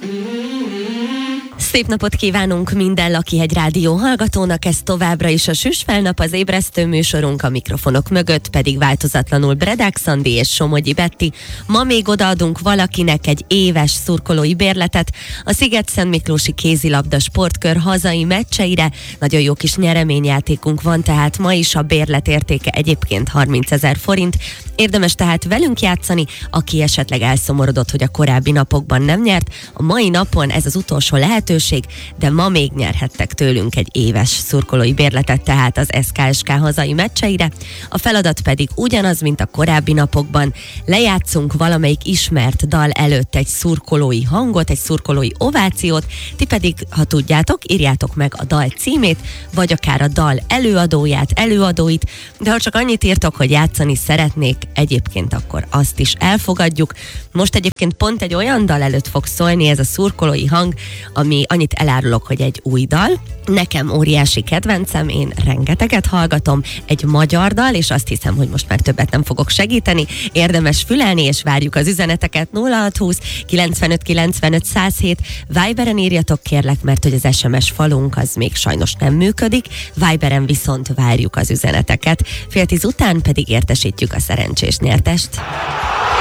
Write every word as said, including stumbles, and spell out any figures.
Szép napot kívánunk minden Lakihegy Rádió hallgatónak, ez továbbra is a Süsfelnap, az ébresztő műsorunk, a mikrofonok mögött pedig változatlanul Bredák Szandi és Somogyi Betti. Ma még odaadunk valakinek egy éves szurkolói bérletet a Szigetszentmiklósi kézilabda sportkör hazai meccseire. Nagyon jó kis nyereményjátékunk van, tehát ma is a bérlet értéke egyébként harmincezer forint. Érdemes tehát velünk játszani, aki esetleg elszomorodott, hogy a korábbi napokban nem nyert. A mai napon ez az utolsó lehetőség, de ma még nyerhettek tőlünk egy éves szurkolói bérletet, tehát az es ká es ká hazai meccseire. A feladat pedig ugyanaz, mint a korábbi napokban. Lejátszunk valamelyik ismert dal előtt egy szurkolói hangot, egy szurkolói ovációt, ti pedig, ha tudjátok, írjátok meg a dal címét, vagy akár a dal előadóját, előadóit, de ha csak annyit írtok, hogy játszani szeretnék, egyébként akkor azt is elfogadjuk. Most egyébként pont egy olyan dal előtt fog szólni ez a szurkolói hang, ami annyit elárulok, hogy egy új dal. Nekem óriási kedvencem, én rengeteget hallgatom, egy magyar dal, és azt hiszem, hogy most már többet nem fogok segíteni. Érdemes fülelni, és várjuk az üzeneteket. Nulla hat húsz kilencvenöt kilencvenöt száz hét. Viberen írjatok kérlek, mert hogy az es em es falunk az még sajnos nem működik. Viberen viszont várjuk az üzeneteket. Fél tíz után pedig értesítjük a szerencsés nyertest.